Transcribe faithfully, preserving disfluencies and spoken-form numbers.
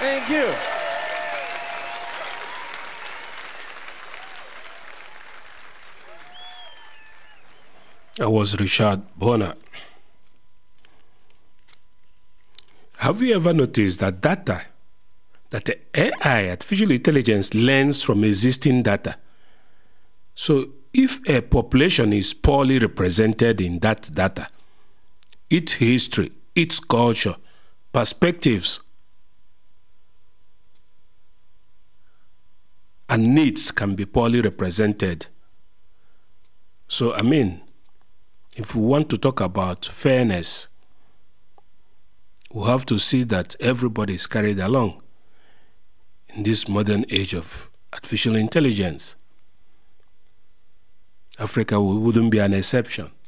Thank you. I was Richard Bonner. Have you ever noticed that data, that the A I, artificial intelligence, learns from existing data? So if a population is poorly represented in that data, its history, its culture, perspectives, and needs can be poorly represented. So, I mean, if we want to talk about fairness, we have to see that everybody is carried along in this modern age of artificial intelligence. Africa wouldn't be an exception.